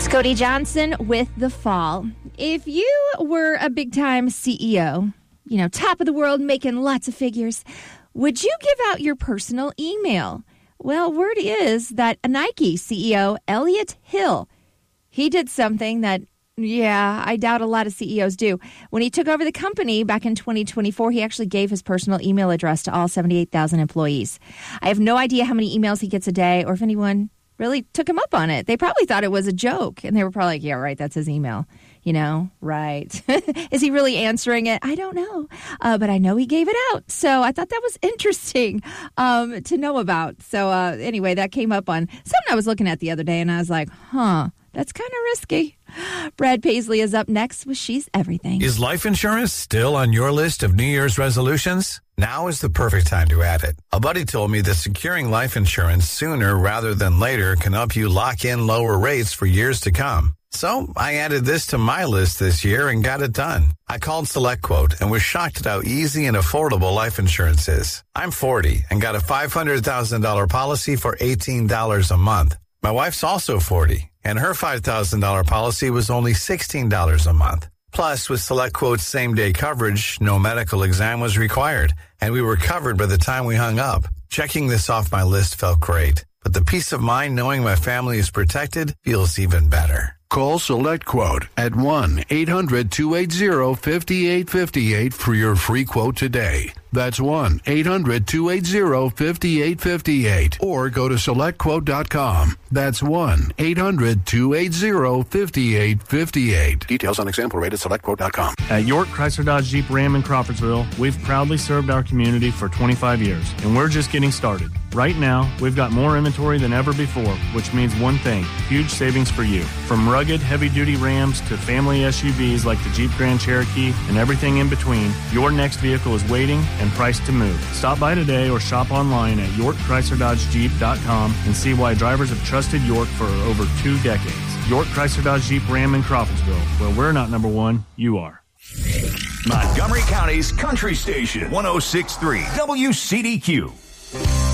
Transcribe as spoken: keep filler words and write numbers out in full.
Cody Johnson with The Fall. If you were a big-time C E O, you know, top of the world, making lots of figures, would you give out your personal email? Well, word is that Nike C E O Elliott Hill, he did something that, yeah, I doubt a lot of C E Os do. When he took over the company back in twenty twenty-four, he actually gave his personal email address to all seventy-eight thousand employees. I have no idea how many emails he gets a day or if anyone really took him up on it. They probably thought it was a joke, and they were probably like, yeah, right, that's his email. You know, right. Is he really answering it? I don't know. Uh, but I know he gave it out. So I thought that was interesting um, to know about. So uh, anyway, that came up on something I was looking at the other day, and I was like, huh, that's kind of risky. Brad Paisley is up next with She's Everything. Is life insurance still on your list of New Year's resolutions? Now is the perfect time to add it. A buddy told me that securing life insurance sooner rather than later can help you lock in lower rates for years to come. So I added this to my list this year and got it done. I called SelectQuote and was shocked at how easy and affordable life insurance is. I'm forty and got a five hundred thousand dollars policy for eighteen dollars a month. My wife's also forty, and her five thousand dollars policy was only sixteen dollars a month. Plus, with SelectQuote's same-day coverage, no medical exam was required, and we were covered by the time we hung up. Checking this off my list felt great, but the peace of mind knowing my family is protected feels even better. Call SelectQuote at one eight hundred two eight zero five eight five eight for your free quote today. That's one eight hundred two eight zero five eight five eight. Or go to select quote dot com. That's one eight hundred two eight zero five eight five eight. Details on example rate at select quote dot com. At York Chrysler Dodge Jeep Ram in Crawfordsville, we've proudly served our community for twenty-five years, and we're just getting started. Right now, we've got more inventory than ever before, which means one thing, huge savings for you. From rugged, heavy-duty Rams to family S U Vs like the Jeep Grand Cherokee and everything in between, your next vehicle is waiting and priced to move. Stop by today or shop online at york chrysler dodge jeep dot com and see why drivers have trusted York for over two decades. York Chrysler Dodge Jeep Ram in Crawfordsville, where we're not number one, you are. Montgomery County's country station, one oh six point three W C D Q.